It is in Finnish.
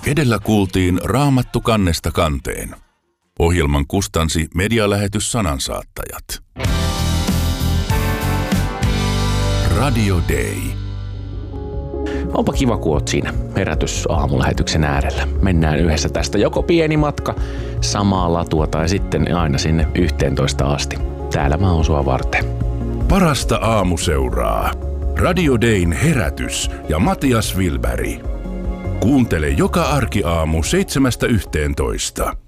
Edellä kuultiin Raamattu kannesta kanteen. Ohjelman kustansi medialähetys Sanansaattajat. Radio Day. Onpa kiva, kun oot siinä herätysaamulähetyksen äärellä. Mennään yhdessä tästä joko pieni matka samaa latua tai sitten aina sinne 11 asti. Täällä mä oon sua varten. Parasta aamuseuraa. Radio Dayn herätys ja Matias Wilberg. Kuuntele joka arkiaamu 7–11.